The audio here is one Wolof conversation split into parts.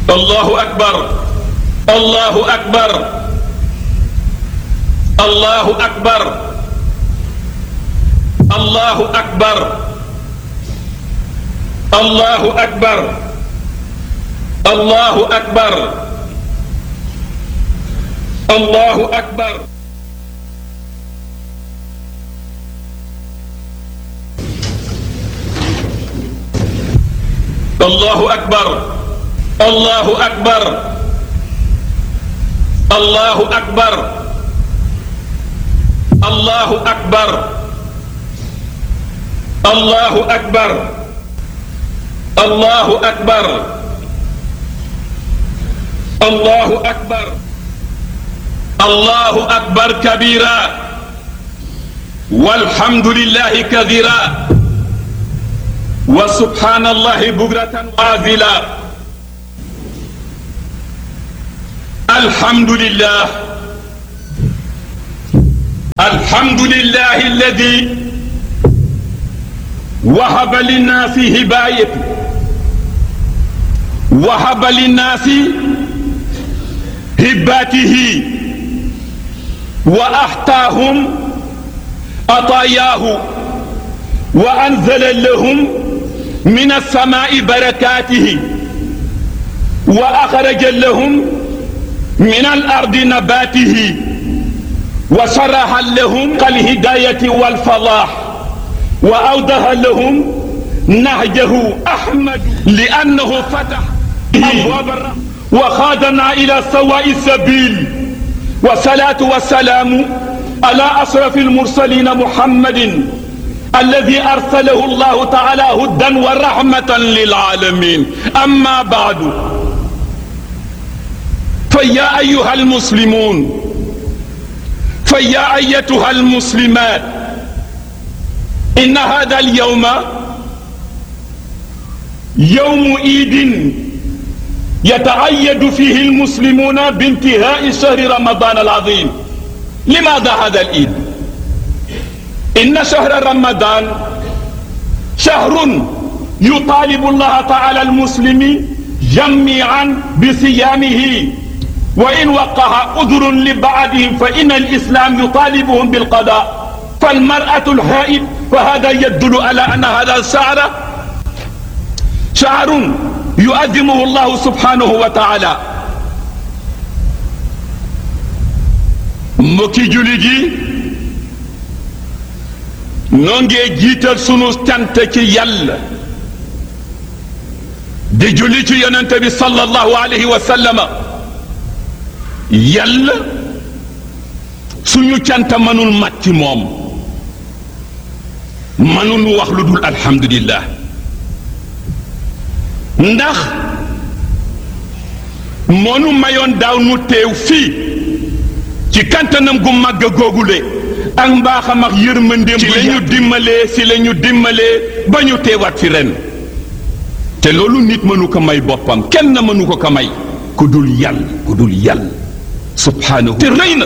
الله أكبر الله أكبر الله أكبر الله أكبر الله أكبر الله أكبر الله أكبر الله أكبر الله أكبر الله أكبر الله أكبر الله أكبر الله أكبر الله أكبر الله أكبر كبيرا والحمد لله كثيرا وسبحان الله بكرة وأصيلا الحمد لله الحمد لله الذي وهب للناس هباية وهب للناس هباته وأحتاهم عطاياه وأنزل لهم من السماء بركاته وأخرج لهم من الأرض نباته وشرح لهم الهداية والفلاح وأوضح لهم نهجه أحمد لأنه فتح أبواب الرحمة وخادنا إلى سواء السبيل والصلاة والسلام على أشرف المرسلين محمد الذي أرسله الله تعالى هدى ورحمة للعالمين أما بعد فيا أيها المسلمون فيا أيتها المسلمات إن هذا اليوم يوم عيد يتعيد فيه المسلمون بانتهاء شهر رمضان العظيم. لماذا هذا العيد؟ إن شهر رمضان شهر يطالب الله تعالى المسلم جميعا بصيامه، وإن وقع عذر لبعضهم فإن الإسلام يطالبهم بالقضاء. فالمرأة الحائض فهذا يدل على أن هذا الشهر شهر يؤذمه الله سبحانه وتعالى. mbokki jullit yi noo ngee jiital sunu cant ci yàlla di julli ci yonent bi sallallahu alayhi wa sallama. yàlla suñu cant mënul mat ci moom, mënul wax lu dul alhamdulillah, ndax moonu mayoon daaw nu teew fii ci kantanam gu màgg googule ak mbaaxam ak yërmandeem ci la ñu dimbalee ba ñu teewaat fi ren. te loolu nit mënu ko may boppam, kenn mënu ko ko may ku dul yàlla subhaanahu. te rëy na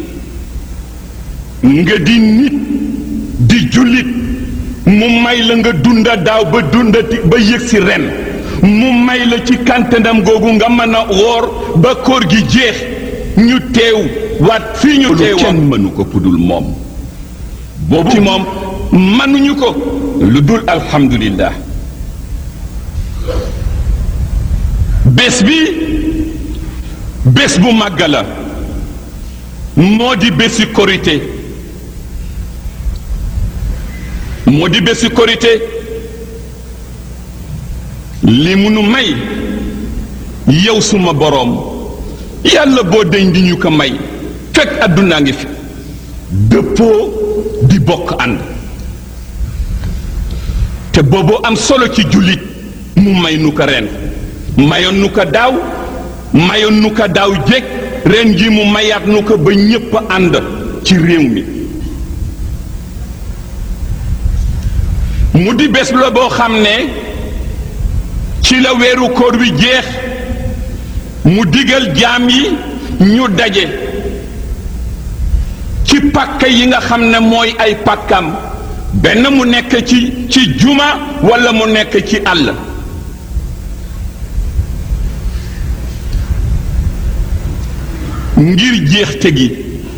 nga di nit di jullit mu may la nga dunda daaw ba dundati ba yëg si ren, mu may la ci kantanam googu nga mën a woor ba koor gi jeex ñu teew waat fii ñu teew. kenn mënu ko ku dul moom, boobu ci moom mënuñu ko lu dul alhamdulillah. bés bi bés bu màgg la, moo di bési korité, moo di bési korité. li munu may yow suma boroom yàlla boo deñ di ñu ko may fekk addunaa ngi fi dëppoo di bokk ànd, te boobu am solo ci jullit. mu may nu ko ren, mayoon nu ko daaw, mayoon nu ko daaw jéeg, ren ji mu mayaat nu ko ba ñépp ànd ci réew mi. mu di bés la boo xam ne ci la weeru koor wi jeex, mu digal jaam yi ñu daje ci pàkk yi nga xam ne mooy ay pàkkam, benn mu nekk ci juma walla mu nekk ci àll. ngir jeexte gi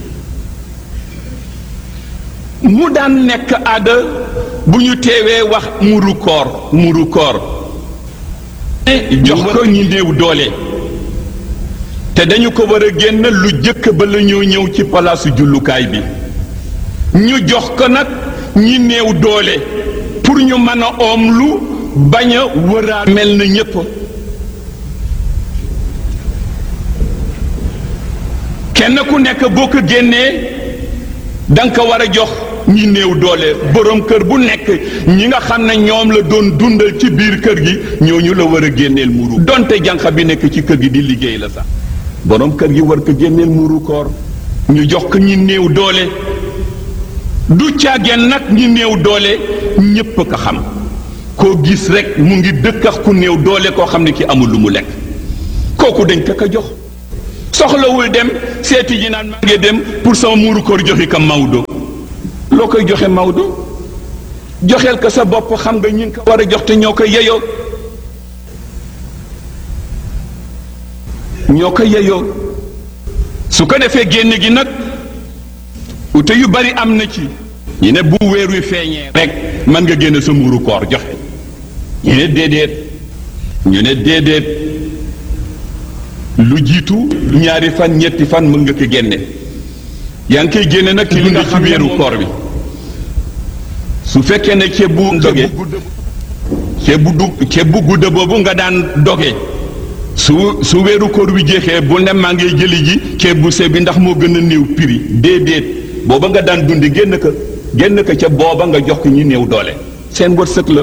mu daan nekk aada bu ñu teewee wax muru koor jox ko ñi néew doole te dañu ko war a génn lu jëkk ba la ñoo ñëw ci palaasu jullukaay bi ñu jox ko nag ñi néew doole pour ñu mën a oom lu bañ a wëraa mel na ñépp kenn ku nekk boo ko génnee danga ko war a jox ñi néew doole borom kër bu nekk ñi nga xam ne ñoom la doon dundal ci biir kër gi ñooñu la war a génneel muru donte jànq bi nekk ci kër gi di liggéey la sax borom kër gi war ko génneel muru koor ñu jox ko ñi néew doole du caageen nag ñi néew doole ñépp ko xam koo gis rek mu ngi dëkkax ku néew doole koo xam ne ki amul lu mu lekk kooku dañ ko jox soxlawul dem seeti ji naan maa ngi dem pour sama muuru koor joxe ka Maodo loo koy joxe Maodo joxeel ko sa bopp xam nga ñi ngi ko war a jox te ñoo ko yeyoo su ko defee génn gi nag ute yu bari am na ci ñu ne bu weer wi feeñee rek mën nga génn sa muuru koor joxe ñu ne déedéet lu jiitu ñaari fan ñetti fan mën nga ko génne yaa ngi koy génne nag ci dund ci weeru koor bi su fekkee ne ceeb bu doge ceeb bu gudda boobu nga daan doge su weeru koor bi jeexee bu ne maa ngi jëli ji ceeb bu sew bi ndax moo gën a néew prix déedéet booba nga daan dundi génn ko ca booba nga jox ko ñi néew doole seen wërsëg la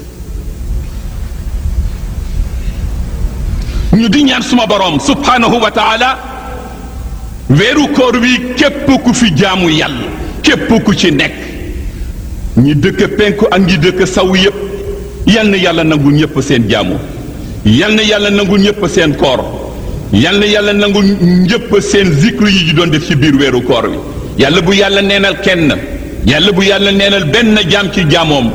ñu di ñaan suma boroom subhanahu wa taala weeru koor wi képp ku fi jaamu yàlla képp ku ci nekk ñi dëkk penku ak ñi dëkk saw yépp yal na yàlla nangul ñépp seen jaamu yal na yàlla nangul ñépp seen koor yal na yàlla nangul ñépp seen zikru yi ñu doon def ci biir weeru koor wi yàlla bu yàlla neenal kenn yàlla bu yàlla neenal benn jaam ci jaamoom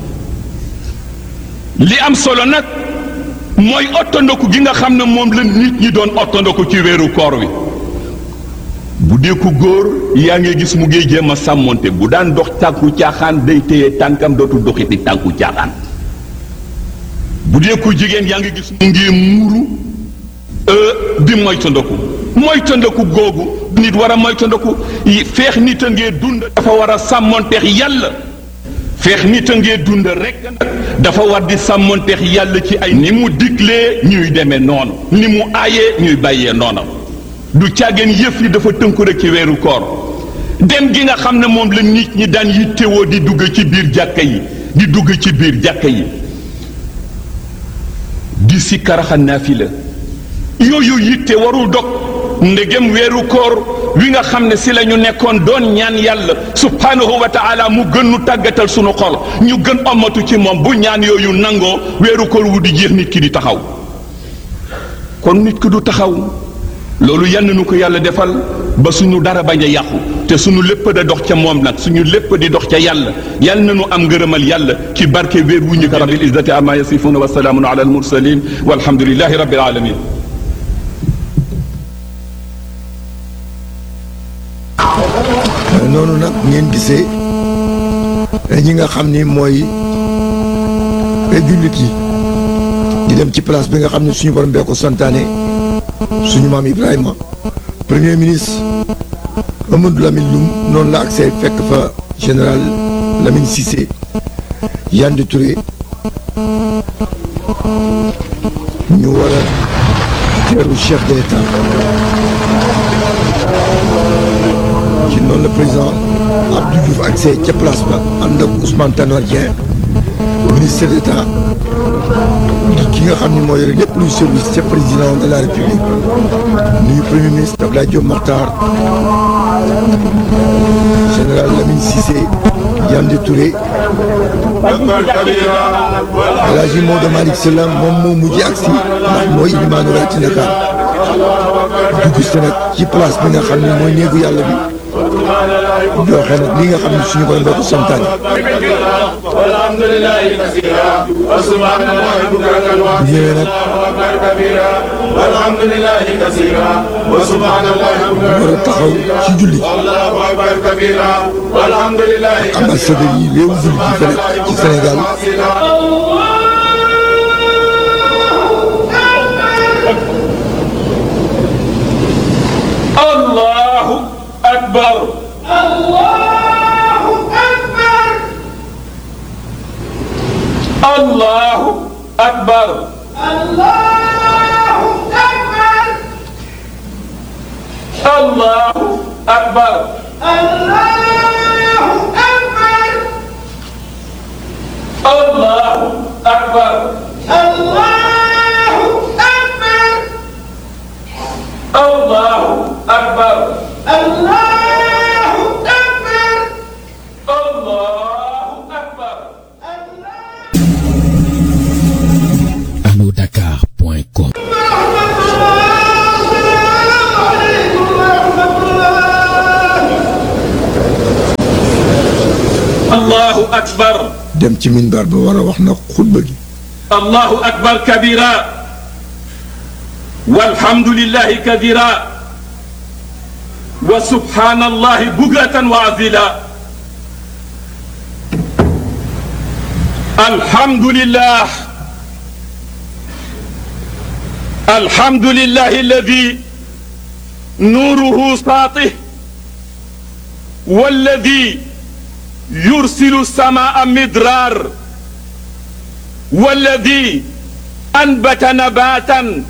li am solo nag mooy ottandoku gi nga xam ne moom la nit ñi doon ottandoku ci weeru koor wi bu dee ku góor yaa ngi gis mu ngi jéem a sàmmonte bu daan dox tànku caaxaan day téye tànkam dootul doxiti tànku caaxaan bu dee ku jigéen yaa ngi gis mu ngi muuru di moytandoku googu nit war a moytandoku feex nit a ngee dund dafa war a sàmmonteex yàlla feex nit a ngee dund rek dafa war di sàmmonteex yàlla ci ay ni mu diglee ñuy demee noonu ni mu aayee ñuy bàyyee noonu du càggeen yëf yi dafa tënku rek ci weeru koor dem gi nga xam ne moom la nit ñi daan yittewoo di dugg ci biir jàkka yi di si karaxa naafila yooyu yitte warul dog ndegem weeru koor wi nga xam ne si la ñu nekkoon doon ñaan yàlla subhanahu wa taala mu gën nu tàggatal sunu xol ñu gën omatu ci moom bu ñaan yooyu nangoo weeru koor wu di jeex nit ki di taxaw kon nit ki du taxaw loolu yal na nu ko yàlla defal ba suñu dara bañ a yàqu te suñu lépp da dox ca moom nag suñu lépp di dox ca yàlla yal na nu am ngërëmal yàlla ci barke weer wu ñu ko rabbil izzati amma yasifuna wa salaamun ala al mursalin walhamdulillahi rabbil alamin noonu nag ngeen gisee ñi nga xam ni mooy jullit yi di dem ci place bi nga xam ne suñu borom bee ko santaane suñu maam Ibrahima premier ministre Amadou Lamine Loum noonu la accès fekk fa général Lamine Cissé Yandé Touré ñu war a teeru chef de l'État ci noonu la président Abdou Diouf accès ca place ba ànd ak Ousmane Tanor Dieng ministre d'État ki nga xam ne moo yore lépp luy service ca président de la République nuyu premier ministre Abdoulaye Diop Makhtar général Lamine Cissé Yandé Touré El Hadji Maodo Malick Sylla moom moo mujj agsi ndax mooy ilimaanu raay ci Ndakaar dugg si nag ci place bi nga xam ne mooy néegu yàlla bi joxe nag li nga xam ne suñu borom da ko santaane. walhamdulillahi kaseera wa subhanallahi bukratan wa asila walhamdulillahi kaseera wa subhanallahi bukratan war a taxaw ci julli Allahu akbar kabira walhamdulillahi ambassadeur yi réewu jullit yi fële ci Sénégal Allahu akbar. Allahu Akbar. Allahu akbar. Allahu Akbar. Allahu akbar. Allahu Akbar. Allahu akbar. Allahu Akbar. Allahu akbar. Allahu Akbar. Allahu akbar. Allodakar.com. Allahu akbar. dem ci minbar ba war a wax nag xutba gi Allahu akbar kabira. Walhamdulillahi kabira. Wa subhanallahi bukratan wa asila. Alhamdulillah. Alhamdulillahi alladhi nuruhu satih. والذي يرسل السماء مدرار والذي أنبت نباتا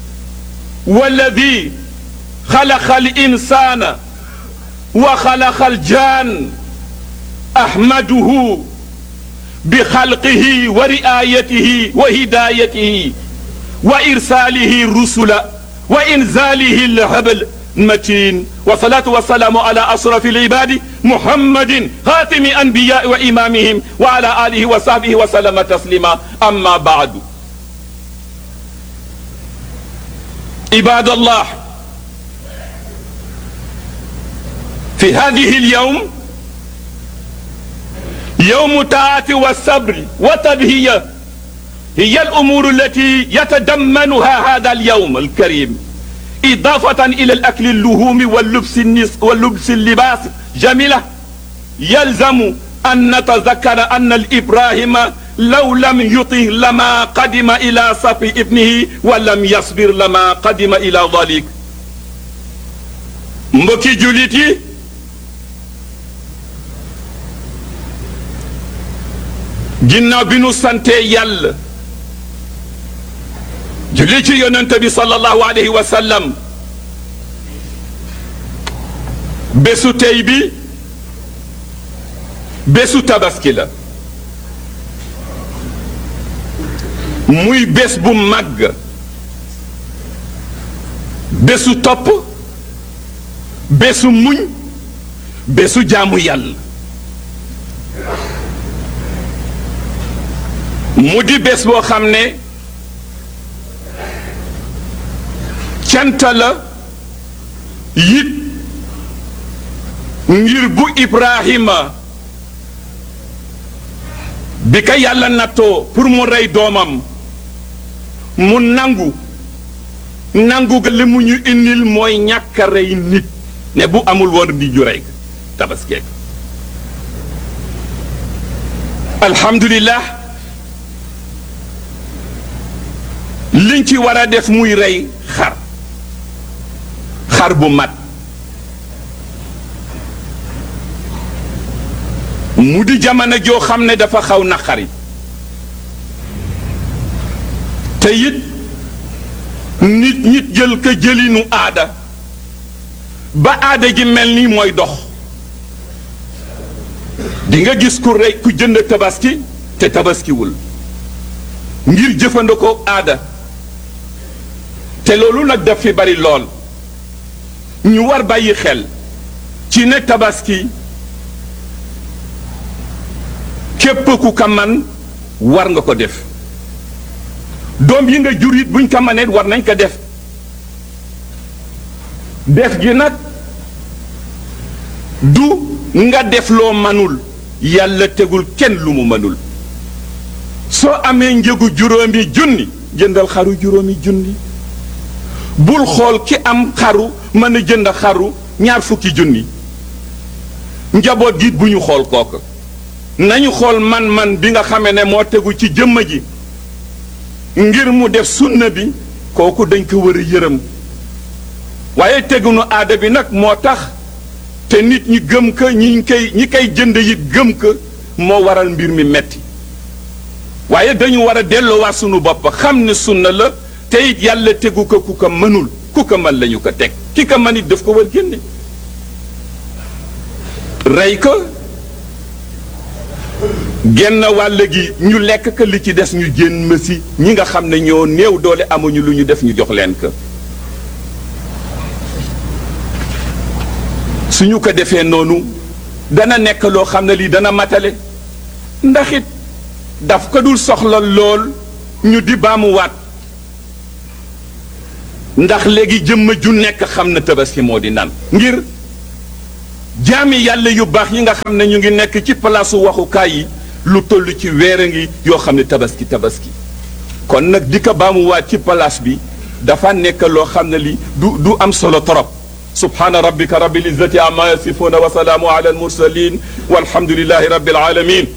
والذي خلق الإنسان وخلق الجان أحمده بخلقه ورعايته وهدايته وإرساله الرسل وإنزاله الهبل المتين والصلاة والسلام على أشرف العباد محمد خاتم أنبياء وإمامهم وعلى آله وصحبه وسلم تسليما أما بعد عباد الله في هذه اليوم يوم الطاعة والصبر والتضحية هي الأمور التي يتضمنها هذا اليوم الكريم إضافة إلى الأكل اللحوم واللبس اللباس جميلة يلزم أن نتذكر أن الإبراهيم لو لم يطه لما قدم إلى صف ابنه ولم يصبر لما قدم إلى ذلك mbokki jullit yi ginnaaw bi nu sante yàlla julli ci yonent bi sallallahu alayhi wa sallam bésu tey bi bésu tabaski la muy bés bu màgg bésu topp bésu muñ bésu jaamu yàlla mu di bés boo xam ne cant la yit ngir bu Ibrahima bi ka yàlla nattoo pour mu rey doomam mu nangu ga li mu ñu indil mooy ñàkk a rey nit ne bu amul woon di ju rey tabaskeek alhamdulillah liñ ci war a def muy rey xar bu mat mu di jamono joo xam ne dafa xaw naqari te it nit jël ko jëlinu aada ba aada ji mel ni mooy dox di nga gis ku rey ku jënd tabaski te tabaskiwul ngir jëfandikoo aada te loolu nag daf fi bari lool ñu war bàyyi xel ci ne tabaski képp ku ka man war nga ko def doom yi nga jur it buñ ko manee war nañ ko def gi nag du nga def loo manul yàlla tegul kenn lu mu manul soo amee njëgu juróomi junni jëndal xaru juróomi junni bul xool ki am xaru mën a jënd xaru 20 junni njaboot gi bu ñu xool kooku nañu xool man-man bi nga xamee ne moo tegu ci jëmm ji ngir mu def sunna bi kooku dañ ko war a yërëm waaye tegunu aada bi nag moo tax te nit ñi gëm ko ñi koy jënd yi gëm ko moo waral mbir mi metti waaye dañu war a delloowaat sunu bopp xam ne sunna la te it yàlla tegu ko ku ko mënul ku ko mën lañu ko teg ki ko mën it daf ko war génne rey ko genn wàll gi ñu lekk ko li ci des ñu jéem mësi ñi nga xam ne ñoo néew doole amuñu lu ñu def ñu jox leen ko suñu ko defee noonu dana nekk loo xam ne lii dana matale ndax it daf ko dul soxla lool ñu di baamuwaat ndax léegi jëmm ju nekk xam na tabaski moo di nan ngir jaami yàlla yu baax yi nga xam ne ñu ngi nekk ci palaasu waxukaay yi lu toll ci weer a ngi yoo xam ne tabaski kon nag di ko baamuwaat ci palaas bi dafa nekk loo xam ne li du am solo trop subhaana rabbika rabbil izzati amma yasifuuna wa salaamu ala al mursalin walhamdulillahi rabbil alamin